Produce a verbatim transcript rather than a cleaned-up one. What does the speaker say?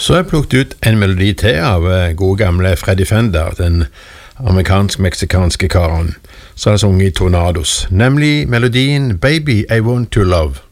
Så har jeg plukket ut en melodi til av gode gamle Freddy Fender, den amerikansk-meksikanske karen, som har sunget i Tornados, nemlig melodien Baby I Want to Love.